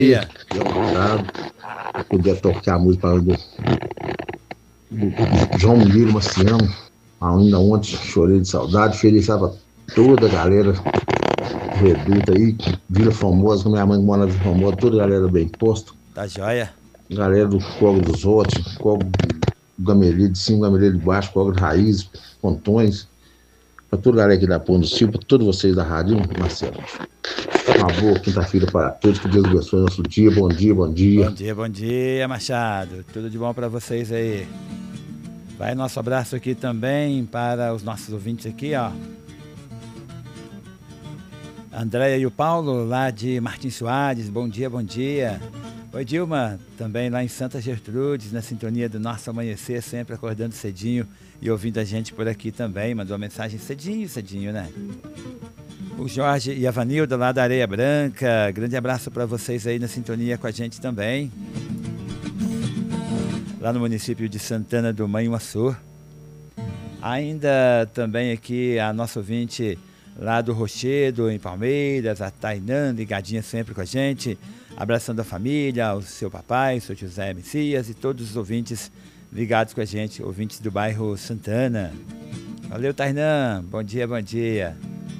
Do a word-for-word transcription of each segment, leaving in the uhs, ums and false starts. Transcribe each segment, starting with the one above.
dia. Eu podia tocar a música do, do João Mineiro Marciano. Ainda ontem chorei de saudade. Felicitava toda a galera reduta aí, Vila Formosa, com minha mãe que mora na Vila Formosa, toda a galera bem posto. Tá joia? Galera do Código dos Outros, Código do Gameleiro de cima, Gameleiro de baixo, Código de Raiz, Pontões. Para toda a galera aqui da Ponte do Sil, para todos vocês da Rádio, Marcelo. Uma boa quinta-feira para todos, que Deus abençoe o nosso dia. Bom dia, bom dia. Bom dia, bom dia, Machado. Tudo de bom para vocês aí. Vai nosso abraço aqui também para os nossos ouvintes aqui, ó. Andréia e o Paulo, lá de Martins Soares, bom dia, bom dia. Oi, Dilma, também lá em Santa Gertrudes, na sintonia do nosso amanhecer, sempre acordando cedinho e ouvindo a gente por aqui também. Mandou uma mensagem cedinho, cedinho, né? O Jorge e a Vanilda, lá da Areia Branca, grande abraço para vocês aí na sintonia com a gente também. Lá no município de Santana do Manhuaçu. Ainda também aqui a nossa ouvinte lá do Rochedo, em Palmeiras, a Tainã, ligadinha sempre com a gente, abraçando a família, o seu papai, o seu José Messias e todos os ouvintes ligados com a gente, ouvintes do bairro Santana. Valeu, Tainã, bom dia, bom dia.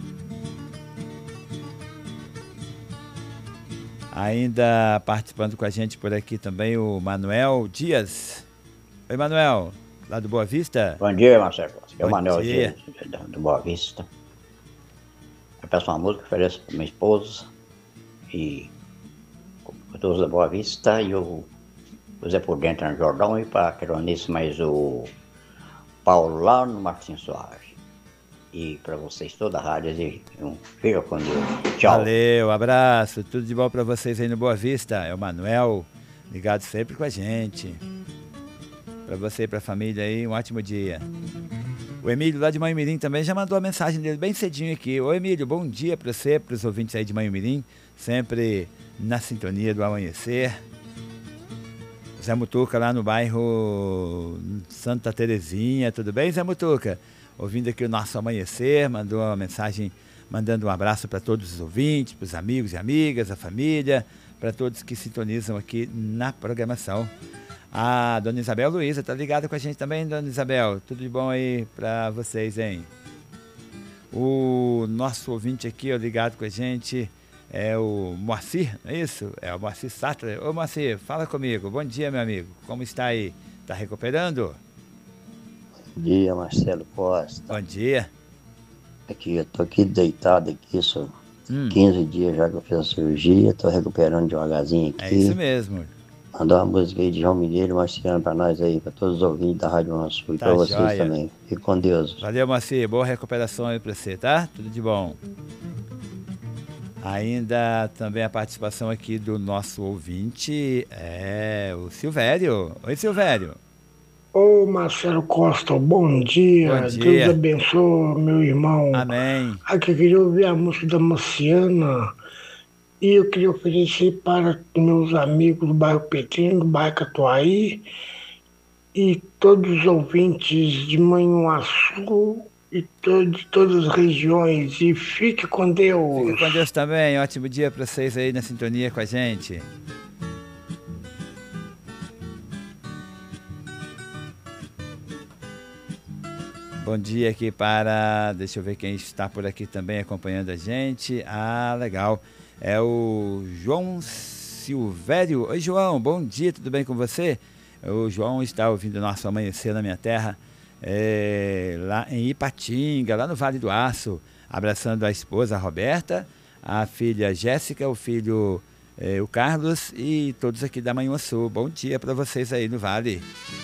Ainda participando com a gente por aqui também o Manuel Dias. Oi, Manuel, lá do Boa Vista. Bom dia, Marcelo. É o Bom Manuel dia. Dias, do Boa Vista. Eu peço uma música, ofereço para minha esposa e todos da Boa Vista e o, o Zé por Dentro no Jordão e para a Cronice, mais o Paulo lá no Martins Soares. E para vocês toda a rádio, e um fica com Deus. Tchau. Valeu, abraço, tudo de bom para vocês aí no Boa Vista. É o Manuel, ligado sempre com a gente. Para você e para a família aí, um ótimo dia. O Emílio lá de Manhumirim também já mandou a mensagem dele bem cedinho aqui. Ô Emílio, bom dia para você, para os ouvintes aí de Manhumirim, sempre na sintonia do amanhecer. Zé Mutuca lá no bairro Santa Terezinha, tudo bem, Zé Mutuca? Ouvindo aqui o nosso amanhecer, mandou uma mensagem, mandando um abraço para todos os ouvintes, para os amigos e amigas, a família, para todos que sintonizam aqui na programação. A dona Isabel Luiza tá ligada com a gente também, dona Isabel. Tudo de bom aí para vocês, hein? O nosso ouvinte aqui, ó, ligado com a gente, é o Moacir, não é isso? É o Moacir Sattler. Ô Moacir, fala comigo. Bom dia, meu amigo. Como está aí? Tá recuperando? Bom dia, Marcelo Costa. Bom dia. Aqui, eu tô aqui deitado aqui, só Hum. quinze dias já que eu fiz a cirurgia, tô recuperando devagarzinho aqui. É isso mesmo. Mandar uma música aí de João Mineiro, Marciano, pra nós aí, pra todos os ouvintes da Rádio Manhuaçu e Tá pra vocês joia. também. Fique com Deus. Valeu, Moacir. Boa recuperação aí pra você, tá? Tudo de bom. Ainda também a participação aqui do nosso ouvinte é o Silvério. Oi, Silvério. Ô Marcelo Costa, bom dia. Bom dia. Deus abençoe, meu irmão. Amém. Aqui eu queria ouvir a música da Marciana e eu queria oferecer para meus amigos do bairro Petrinho, do bairro Catuaí e todos os ouvintes de Manhuaçu e to- de todas as regiões. E fique com Deus. Fique com Deus também. Ótimo dia para vocês aí na sintonia com a gente. Bom dia aqui para... Deixa eu ver quem está por aqui também acompanhando a gente. Ah, legal. É o João Silvério. Oi, João. Bom dia, tudo bem com você? O João está ouvindo o nosso Amanhecer na Minha Terra, é, lá em Ipatinga, lá no Vale do Aço. Abraçando a esposa, a Roberta, a filha Jéssica, o filho, é, o Carlos e todos aqui da Manhuaçu. Bom dia para vocês aí no Vale.